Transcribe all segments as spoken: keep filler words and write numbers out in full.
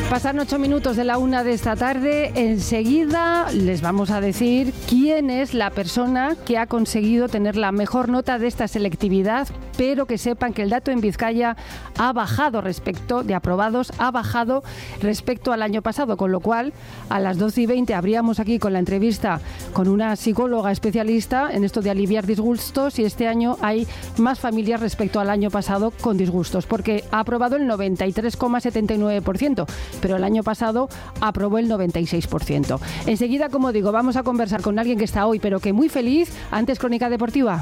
Pasan ocho minutos de la una de esta tarde. Enseguida les vamos a decir quién es la persona que ha conseguido tener la mejor nota de esta selectividad, pero que sepan que el dato en Vizcaya ha bajado respecto de aprobados, ha bajado respecto al año pasado, con lo cual a las doce y veinte habríamos aquí con la entrevista con una psicóloga especialista en esto de aliviar disgustos, y este año hay más familias respecto al año pasado con disgustos, porque ha aprobado el noventa y tres coma setenta y nueve por ciento, pero el año pasado aprobó el noventa y seis por ciento. Enseguida, como digo, vamos a conversar con alguien que está hoy, pero que muy feliz. Antes, Crónica Deportiva.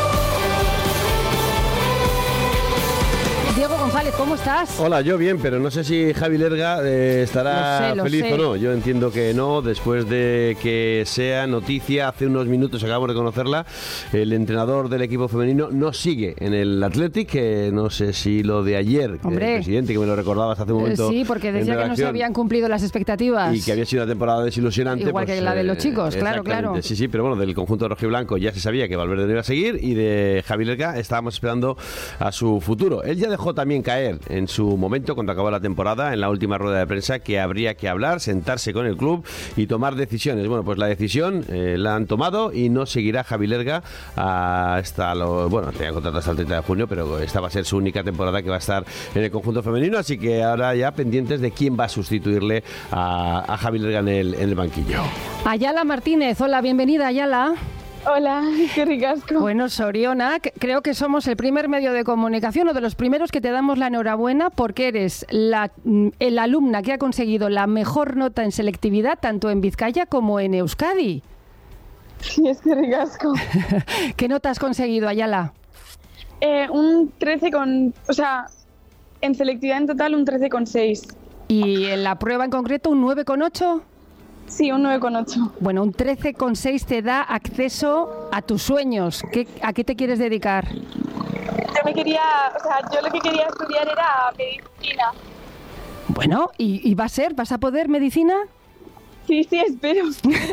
Diego González, ¿cómo estás? Hola, yo bien, pero no sé si Javi Lerga eh, estará lo sé, lo feliz sé. o no. Yo entiendo que no, después de que sea noticia, hace unos minutos acabamos de conocerla, el entrenador del equipo femenino no sigue en el Athletic, que no sé si lo de ayer, Hombre. el presidente, que me lo recordabas hace un momento. Eh, sí, porque decía que no se habían cumplido las expectativas. Y que había sido una temporada desilusionante. Igual pues, que la de los eh, chicos, claro, claro. Sí, sí, pero bueno, del conjunto rojiblanco ya se sabía que Valverde no iba a seguir, y de Javi Lerga estábamos esperando a su futuro. Él ya dejó también caer en su momento, cuando acabó la temporada, en la última rueda de prensa, que habría que hablar, sentarse con el club y tomar decisiones. Bueno, pues la decisión eh, la han tomado y no seguirá Javi Lerga hasta lo, bueno, tenía contrato hasta el treinta de junio, pero esta va a ser su única temporada que va a estar en el conjunto femenino, así que ahora ya pendientes de quién va a sustituirle a, a Javi Lerga en el, en el banquillo. Ayala Martínez, hola, bienvenida, Ayala. Hola, qué ricasco. Bueno, Soriona, creo que somos el primer medio de comunicación o de los primeros que te damos la enhorabuena porque eres la, la alumna que ha conseguido la mejor nota en selectividad tanto en Vizcaya como en Euskadi. Sí, es que ricasco. ¿Qué nota has conseguido, Ayala? Eh, un trece con... O sea, en selectividad en total un trece coma seis. ¿Y en la prueba en concreto un nueve coma ocho? Sí, un nueve coma ocho. Bueno, un trece coma seis te da acceso a tus sueños. ¿Qué, ¿A qué te quieres dedicar? Yo me quería... O sea, yo lo que quería estudiar era medicina. Bueno, ¿y, y va a ser? ¿Vas a poder medicina? Sí, sí, espero. espero.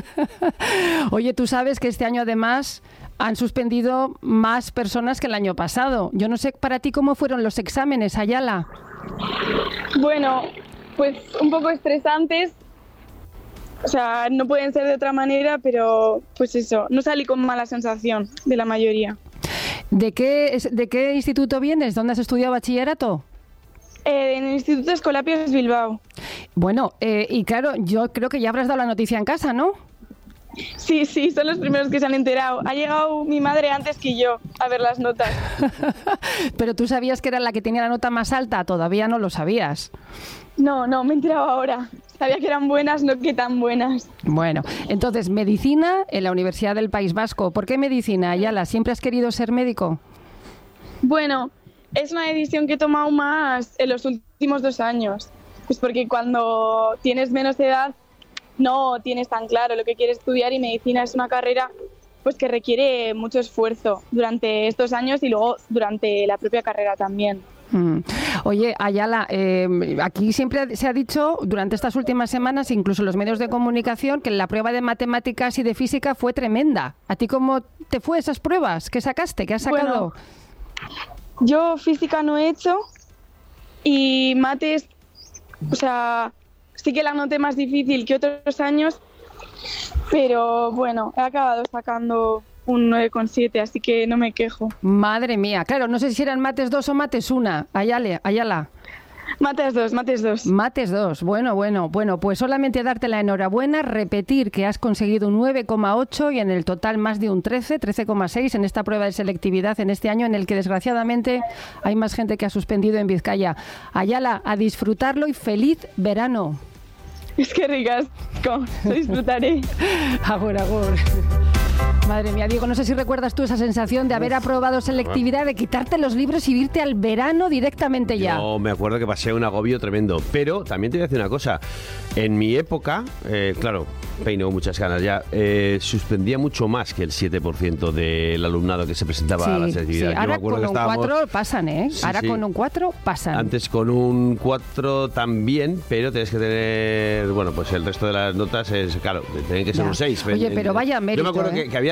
Oye, tú sabes que este año además han suspendido más personas que el año pasado. Yo no sé para ti cómo fueron los exámenes, Ayala. Bueno, pues un poco estresantes. O sea, no pueden ser de otra manera, pero pues eso, no salí con mala sensación de la mayoría. ¿De qué, de qué instituto vienes? ¿Dónde has estudiado bachillerato? Eh, en el Instituto Escolapios Bilbao. Bueno, eh, y claro, yo creo que ya habrás dado la noticia en casa, ¿no? Sí, sí, son los primeros que se han enterado. Ha llegado mi madre antes que yo a ver las notas. Pero tú sabías que era la que tenía la nota más alta, todavía no lo sabías. No, no, me he enterado ahora. Sabía que eran buenas, no que tan buenas. Bueno, entonces, medicina en la Universidad del País Vasco. ¿Por qué medicina, Ayala? ¿Siempre has querido ser médico? Bueno, es una decisión que he tomado más en los últimos dos años. Pues porque cuando tienes menos edad no tienes tan claro lo que quieres estudiar, y medicina es una carrera pues que requiere mucho esfuerzo durante estos años y luego durante la propia carrera también. Mm. Oye, Ayala, eh, aquí siempre se ha dicho durante estas últimas semanas, incluso en los medios de comunicación, que la prueba de matemáticas y de física fue tremenda. ¿A ti cómo te fue esas pruebas? ¿Qué sacaste? ¿Qué has sacado? Bueno, yo física no he hecho y mates, o sea, sí que la noté más difícil que otros años, pero bueno, he acabado sacando un nueve coma siete, así que no me quejo. Madre mía, claro, no sé si eran mates dos o mates una, Ayala. Ayala. Mates dos, mates dos. Mates dos, bueno, bueno, bueno, pues solamente darte la enhorabuena, repetir que has conseguido un nueve coma ocho y en el total más de un trece, trece coma seis en esta prueba de selectividad en este año en el que desgraciadamente hay más gente que ha suspendido en Vizcaya. Ayala, a disfrutarlo y feliz verano. Es que ricasco, lo disfrutaré. Agur, agur. Madre mía, Diego, no sé si recuerdas tú esa sensación de haber aprobado selectividad, de quitarte los libros y irte al verano directamente ya. Yo me acuerdo que pasé un agobio tremendo, pero también te voy a decir una cosa. En mi época, eh, claro, peino muchas ganas ya, eh, suspendía mucho más que el siete por ciento del alumnado que se presentaba sí, a la selectividad. Sí. Yo ahora me acuerdo con que un estábamos... cuatro pasan, ¿eh? Sí, ahora sí. con un cuatro pasan. Antes con un cuatro también, pero tienes que tener, bueno, pues el resto de las notas es, claro, tienen que ser ya. un seis. Oye, pero vaya mérito, Yo me acuerdo ¿eh? que, que había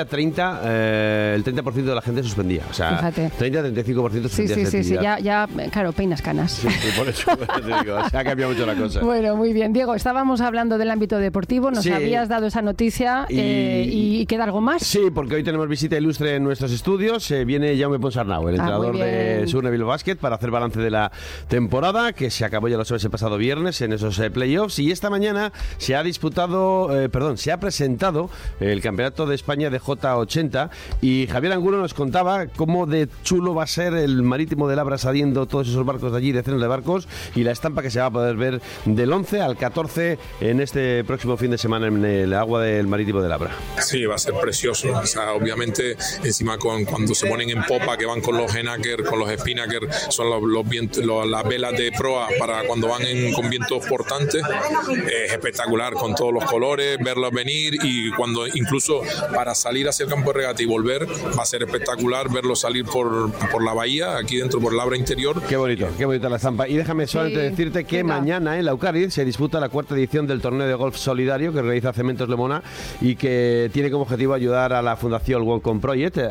día treinta, eh, el treinta por ciento de la gente suspendía. O sea, Fíjate. treinta a treinta y cinco por ciento Sí, suspendía. sí, sí, sí, ya, ya, claro, peinas canas. Sí, sí, por eso te digo, se ha cambiado mucho la cosa. Bueno, muy bien. Diego, estábamos hablando del ámbito deportivo, nos Sí. habías dado esa noticia Y- eh, y ¿queda algo más? Sí, porque hoy tenemos visita ilustre en nuestros estudios. Eh, viene Jaume Ponsarnau, el Ah, entrenador muy de bien. Surne Bilbao Basket, para hacer balance de la temporada, que se acabó, ya lo sabes, el pasado viernes en esos eh, playoffs. Y esta mañana se ha disputado, eh, perdón, se ha presentado el Campeonato de España de J ochenta. Y Javier Angulo nos contaba cómo de chulo va a ser el Marítimo de Labra saliendo todos esos barcos de allí, decenas de barcos, y la estampa que se va a poder ver del once al catorce en este próximo fin de semana en el agua del Marítimo de Labra. Sí, va a ser precioso. O sea, obviamente, encima con, cuando se ponen en popa, que van con los Genaker, con los Spinnaker, son los, los vientos, los- las velas de proa para cuando van en, con vientos portantes. Es espectacular, con todos los colores, verlos venir, y cuando incluso para salir hacia el campo de regata y volver, va a ser espectacular verlos salir por, por la bahía, aquí dentro, por Labra interior. Qué bonito, qué bonita la estampa. Y déjame solamente Sí, decirte que venga. mañana en Laucariz se disputa la cuarta edición del torneo de golf solidario que realiza Cementos Lemona y que tiene como objetivo ayudar a la Fundación Welcome Project